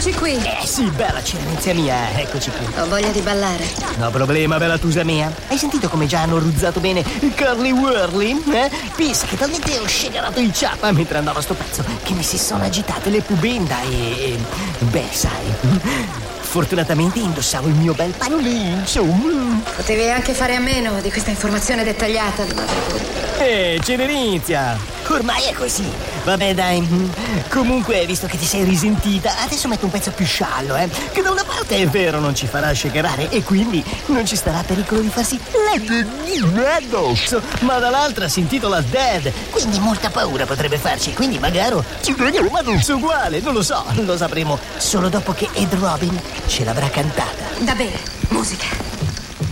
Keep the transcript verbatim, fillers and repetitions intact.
Eccoci qui. Eh sì, bella Cinzia mia, eccoci qui. Ho voglia di ballare. No problema, bella tusa mia. Hai sentito come già hanno ruzzato bene il Curly Whirly? Eh? Pensa che talmente ho scegarato il ciappa mentre andava sto pezzo che mi si sono agitate le pubenda e... e beh, sai... Fortunatamente indossavo il mio bel panolincio. Potevi anche fare a meno di questa informazione dettagliata. Eh, Cenerizia, ormai è così. Vabbè dai. Comunque, visto che ti sei risentita, adesso metto un pezzo più sciallo, eh. Che da una parte è vero non ci farà shakerare e quindi non ci starà pericolo di farsi addosso, ma dall'altra si intitola Dead, quindi molta paura potrebbe farci, quindi magari ci vediamo addosso uguale, non lo so, lo sapremo solo dopo che Ed Robin ce l'avrà cantata. Da bene, musica.